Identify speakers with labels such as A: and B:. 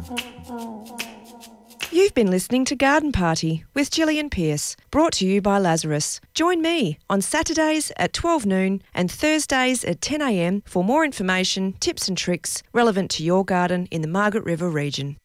A: You've been listening to Garden Party with Gillian Pearce, brought to you by Lazarus. Join me on Saturdays at 12 noon and Thursdays at 10 a.m for more information, tips and tricks relevant to your garden in the Margaret River region.